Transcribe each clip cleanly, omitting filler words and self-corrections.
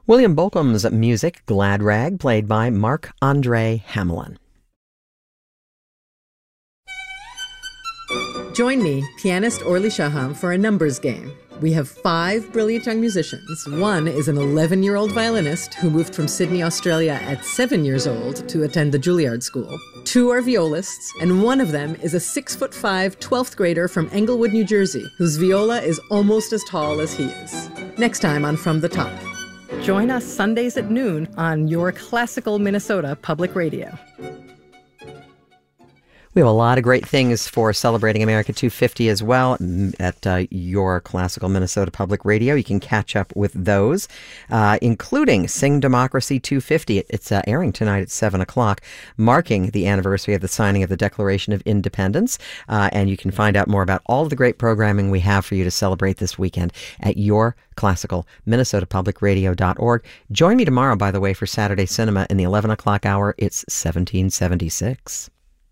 William Bolcom's music, Glad Rag, played by Marc-Andre Hamelin. Join me, pianist Orly Shaham, for a numbers game. We have 5 brilliant young musicians. One is an 11-year-old violinist who moved from Sydney, Australia at 7 years old to attend the Juilliard School. 2 are violists, and one of them is a 6'5", 12th grader from Englewood, New Jersey, whose viola is almost as tall as he is. Next time on From the Top. Join us Sundays at noon on your classical Minnesota Public Radio. We have a lot of great things for celebrating America 250 as well at your classical Minnesota Public Radio. You can catch up with those, including Sing Democracy 250. It's airing tonight at 7 o'clock, marking the anniversary of the signing of the Declaration of Independence. And you can find out more about all of the great programming we have for you to celebrate this weekend at your classical minnesotapublicradio.org. Join me tomorrow, by the way, for Saturday Cinema in the 11 o'clock hour. It's 1776.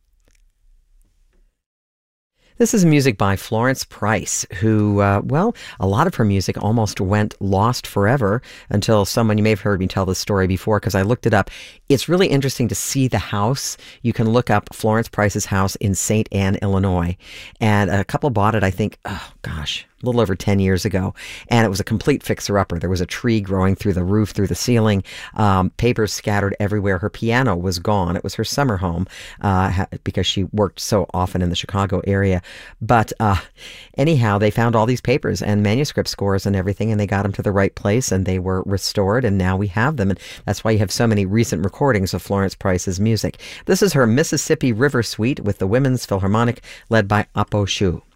This is music by Florence Price, who, a lot of her music almost went lost forever until someone, you may have heard me tell this story before because I looked it up. It's really interesting to see the house. You can look up Florence Price's house in St. Anne, Illinois. And a couple bought it, I think, a little over 10 years ago, and it was a complete fixer-upper. There was a tree growing through the roof, through the ceiling, papers scattered everywhere. Her piano was gone. It was her summer home because she worked so often in the Chicago area. But anyhow, they found all these papers and manuscript scores and everything, and they got them to the right place, and they were restored, and now we have them. And that's why you have so many recent recordings of Florence Price's music. This is her Mississippi River Suite with the Women's Philharmonic, led by Apo Shu.